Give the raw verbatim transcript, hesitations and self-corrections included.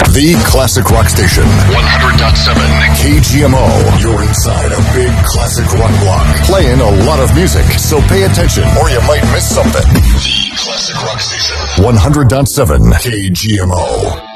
The classic rock station. one hundred point seven K G M O. You're inside a big classic rock block. Playing a lot of music, so pay attention or you might miss something. The classic rock station. one hundred point seven K G M O.